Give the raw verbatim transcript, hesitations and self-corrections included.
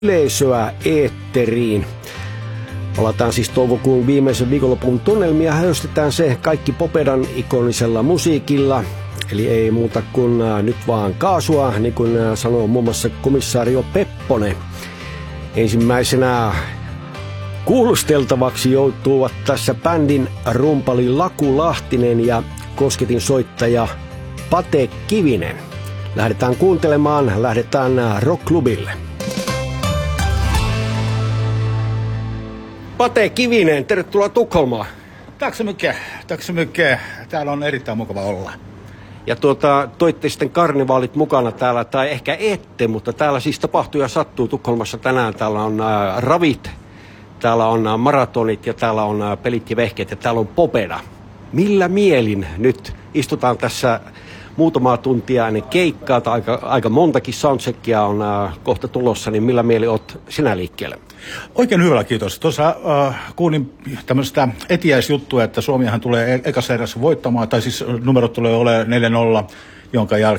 yleisöä eetteriin. Palataan siis toukokuun viimeisen viikonlopun tunnelmia, höystetään se kaikki Popedan ikonisella musiikilla. Eli ei muuta kuin äh, nyt vaan kaasua, niin kuin äh, sanoo muun muassa komissaario Pepponen. Ensimmäisenä kuulusteltavaksi joutuvat tässä bändin rumpali Laku Lahtinen ja kosketin soittaja Pate Kivinen. Lähdetään kuuntelemaan, lähdetään rockklubille. Pate Kivinen, tervetuloa Tukholmaan. Tack så mycket, tack så mycket. Täällä on erittäin mukava olla. Ja tuota, toitte sitten karnevaalit mukana täällä, tai ehkä ette, mutta täällä siis tapahtuu ja sattuu Tukholmassa tänään. Täällä on äh, ravit, täällä on äh, maratonit ja täällä on äh, pelit ja vehkeet ja täällä on Popeda. Millä mielin nyt istutaan tässä muutamaa tuntia ennen keikkaa, tai aika, aika montakin soundcheckia on äh, kohta tulossa, niin millä mieli oot sinä liikkeelle? Oikein hyvällä, kiitos. Tuossa äh, kuulin tämmöistä etiäisjuttua, että Suomihan tulee ekassa erässä voittamaan, tai siis numerot tulee olemaan neljä nolla, jonka jäl-